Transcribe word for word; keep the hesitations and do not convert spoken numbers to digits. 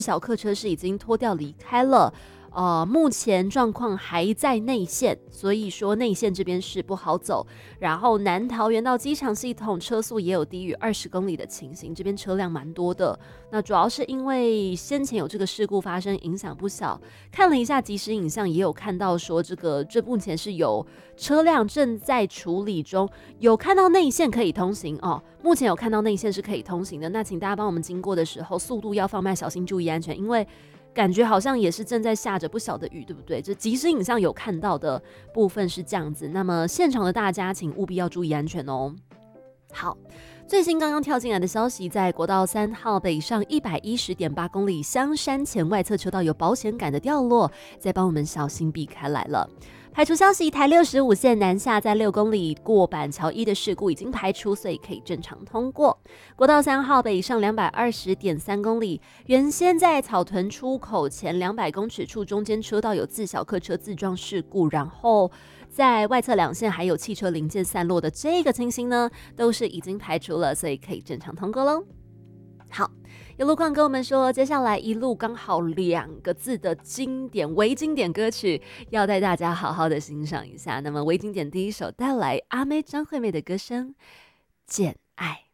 小客车是已经拖吊离开了。呃，目前状况还在内线，所以说内线这边是不好走。然后南桃园到机场系统车速也有低于二十公里的情形，这边车辆蛮多的。那主要是因为先前有这个事故发生，影响不小。看了一下即时影像，也有看到说这个这目前是有车辆正在处理中，有看到内线可以通行哦。目前有看到内线是可以通行的，那请大家帮我们经过的时候速度要放慢，小心注意安全，因为感觉好像也是正在下着不小的雨，对不对？这即时影像有看到的部分是这样子，那么现场的大家请务必要注意安全哦。好，最新刚刚跳进来的消息，在国道三号北上一百一十点八公里香山前外侧车道有保险杆的掉落，再帮我们小心避开来了。排除消息，台六十五线南下在六公里过板桥一的事故已经排除，所以可以正常通过。国道三号北上两百二十点三公里，原先在草屯出口前两百公尺处中间车道有自小客车自撞事故，然后在外侧两线还有汽车零件散落的这个情形呢，都是已经排除了，所以可以正常通过咯。好，有路况跟我们说，接下来一路刚好两个字的经典微经典歌曲，要带大家好好的欣赏一下。那么微经典第一首带来阿妹张惠妹的歌声《简爱》。